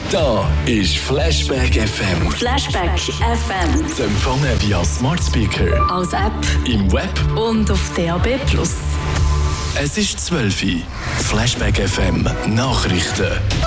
Da ist Flashback FM. Flashback FM. Zu empfangen via Smart Speaker, Als App im Web. und auf DAB+. Es ist 12 Uhr. Flashback FM Nachrichten.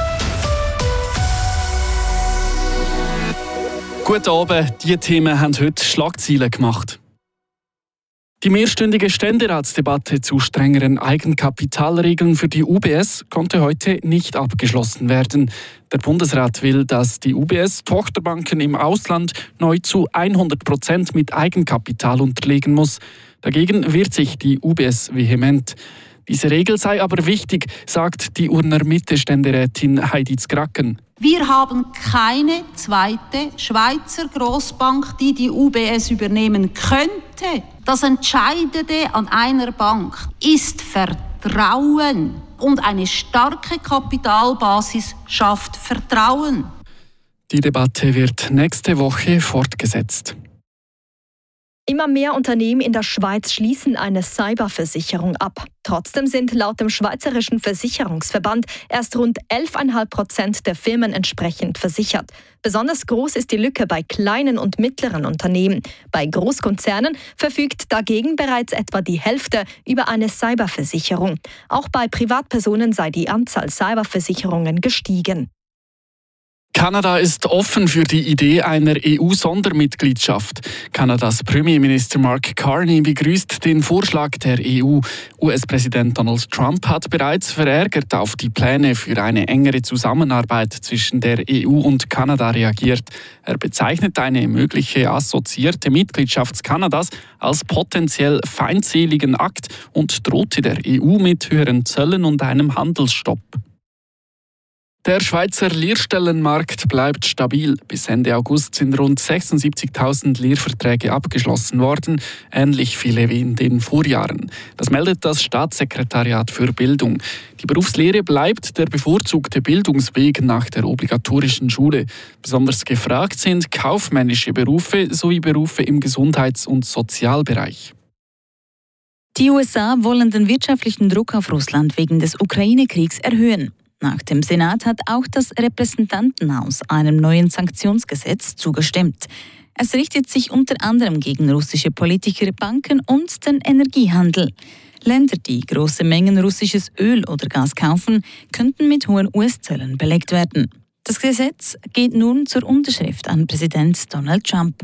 Guten Abend, diese Themen haben heute Schlagzeilen gemacht. Die mehrstündige Ständeratsdebatte zu strengeren Eigenkapitalregeln für die UBS konnte heute nicht abgeschlossen werden. Der Bundesrat will, dass die UBS Tochterbanken im Ausland neu zu 100% mit Eigenkapital unterlegen muss. Dagegen wehrt sich die UBS vehement. Diese Regel sei aber wichtig, sagt die Urner Mitte-Ständerätin Heidi Zgracken. Wir haben keine zweite Schweizer Grossbank, die die UBS übernehmen könnte. Das Entscheidende an einer Bank ist Vertrauen. Und eine starke Kapitalbasis schafft Vertrauen. Die Debatte wird nächste Woche fortgesetzt. Immer mehr Unternehmen in der Schweiz schließen eine Cyberversicherung ab. Trotzdem sind laut dem Schweizerischen Versicherungsverband erst rund 11,5% der Firmen entsprechend versichert. Besonders groß ist die Lücke bei kleinen und mittleren Unternehmen. Bei Großkonzernen verfügt dagegen bereits etwa die Hälfte über eine Cyberversicherung. Auch bei Privatpersonen sei die Anzahl Cyberversicherungen gestiegen. Kanada ist offen für die Idee einer EU-Sondermitgliedschaft. Kanadas Premierminister Mark Carney begrüßt den Vorschlag der EU. US-Präsident Donald Trump hat bereits verärgert auf die Pläne für eine engere Zusammenarbeit zwischen der EU und Kanada reagiert. Er bezeichnet eine mögliche assoziierte Mitgliedschaft Kanadas als potenziell feindseligen Akt und drohte der EU mit höheren Zöllen und einem Handelsstopp. Der Schweizer Lehrstellenmarkt bleibt stabil. Bis Ende August sind rund 76.000 Lehrverträge abgeschlossen worden, ähnlich viele wie in den Vorjahren. Das meldet das Staatssekretariat für Bildung. Die Berufslehre bleibt der bevorzugte Bildungsweg nach der obligatorischen Schule. Besonders gefragt sind kaufmännische Berufe sowie Berufe im Gesundheits- und Sozialbereich. Die USA wollen den wirtschaftlichen Druck auf Russland wegen des Ukraine-Kriegs erhöhen. Nach dem Senat hat auch das Repräsentantenhaus einem neuen Sanktionsgesetz zugestimmt. Es richtet sich unter anderem gegen russische Politiker, Banken und den Energiehandel. Länder, die große Mengen russisches Öl oder Gas kaufen, könnten mit hohen US-Zöllen belegt werden. Das Gesetz geht nun zur Unterschrift an Präsident Donald Trump.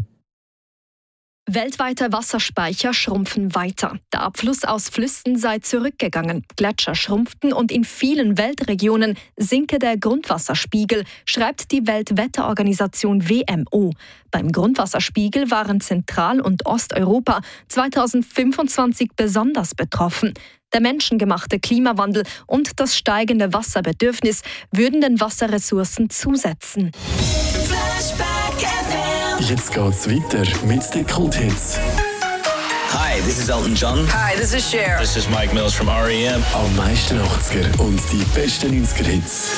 Weltweite Wasserspeicher schrumpfen weiter. Der Abfluss aus Flüssen sei zurückgegangen. Gletscher schrumpften und in vielen Weltregionen sinke der Grundwasserspiegel, schreibt die Weltwetterorganisation WMO. Beim Grundwasserspiegel waren Zentral- und Osteuropa 2025 besonders betroffen. Der menschengemachte Klimawandel und das steigende Wasserbedürfnis würden den Wasserressourcen zusetzen. Jetzt geht's weiter mit den Kulthits. Hi, this is Elton John. Hi, this is Cher. This is Mike Mills from R.E.M. Am meisten 80er und die besten 90er-Hits.